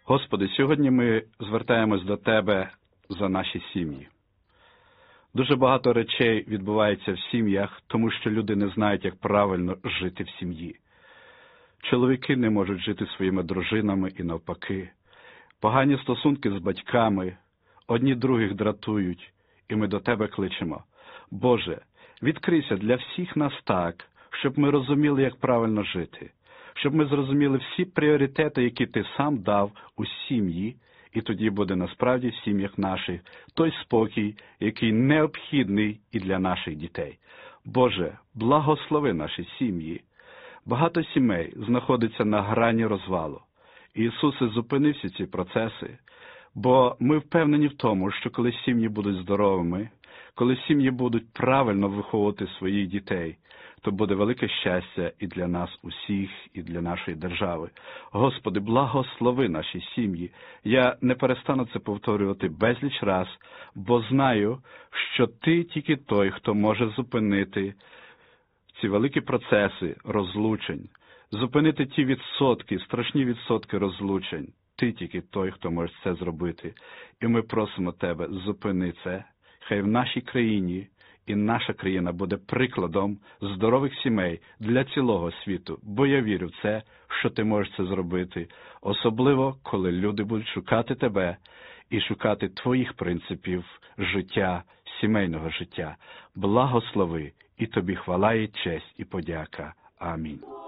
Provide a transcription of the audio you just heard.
Господи, сьогодні ми звертаємось до Тебе за наші сім'ї. Дуже багато речей відбувається в сім'ях, тому що люди не знають, як правильно жити в сім'ї. Чоловіки не можуть жити зі своїми дружинами і навпаки. Погані стосунки з батьками, одні других дратують, і ми до Тебе кличемо. Боже, відкрийся для всіх нас так, щоб ми розуміли, як правильно жити, щоб ми зрозуміли всі пріоритети, які Ти сам дав у сім'ї, і тоді буде насправді в сім'ях наших той спокій, який необхідний і для наших дітей. Боже, благослови наші сім'ї. Багато сімей знаходиться на грані розвалу. Ісусе, зупини всі ці процеси, бо ми впевнені в тому, що коли сім'ї будуть здоровими, коли сім'ї будуть правильно виховувати своїх дітей, то буде велике щастя і для нас усіх, і для нашої держави. Господи, благослови наші сім'ї. Я не перестану це повторювати безліч раз, бо знаю, що Ти тільки той, хто може зупинити ці великі процеси розлучень, зупинити ті відсотки, страшні відсотки розлучень. Ти тільки той, хто може це зробити. І ми просимо Тебе, зупини це. Хай в нашій країні і наша країна буде прикладом здорових сімей для цілого світу, бо я вірю в це, що Ти можеш це зробити, особливо, коли люди будуть шукати Тебе і шукати Твоїх принципів життя, сімейного життя. Благослови, і Тобі хвала і честь, і подяка. Амінь.